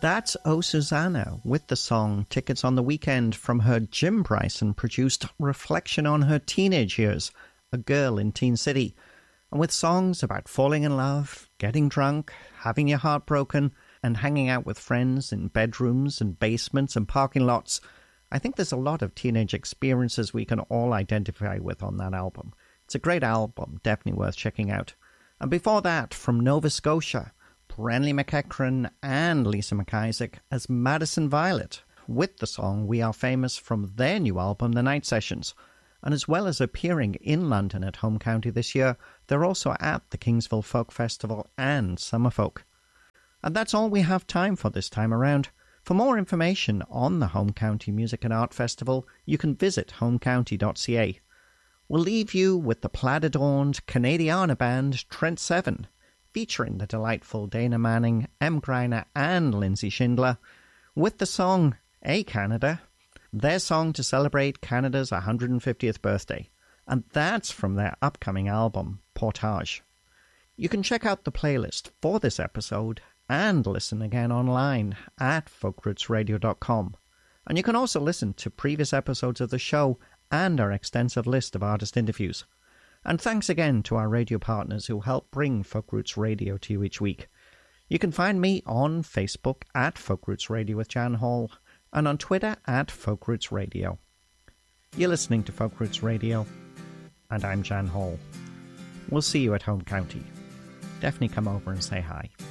That's Oh Susanna with the song Tickets on the Weekend from her Jim Bryson produced reflection on her teenage years, A Girl in Teen City. And with songs about falling in love, getting drunk, having your heart broken, and hanging out with friends in bedrooms and basements and parking lots, I think there's a lot of teenage experiences we can all identify with on that album. It's a great album, definitely worth checking out. And before that, from Nova Scotia, Brenly McEachran and Lisa McIsaac as Madison Violet, with the song We Are Famous from their new album, The Night Sessions. And as well as appearing in London at Home County this year, they're also at the Kingsville Folk Festival and Summerfolk. And that's all we have time for this time around. For more information on the Home County Music and Art Festival, you can visit homecounty.ca. We'll leave you with the plaid-adorned Canadiana band Trent Seven, featuring the delightful Dana Manning, M. Greiner and Lindsay Schindler, with the song Hey Canada, their song to celebrate Canada's 150th birthday, and that's from their upcoming album, Portage. You can check out the playlist for this episode and listen again online at folkrootsradio.com. And you can also listen to previous episodes of the show and our extensive list of artist interviews. And thanks again to our radio partners who help bring Folk Roots Radio to you each week. You can find me on Facebook at Folk Roots Radio with Jan Hall and on Twitter at Folk Roots Radio. You're listening to Folk Roots Radio, and I'm Jan Hall. We'll see you at Home County. Definitely come over and say hi.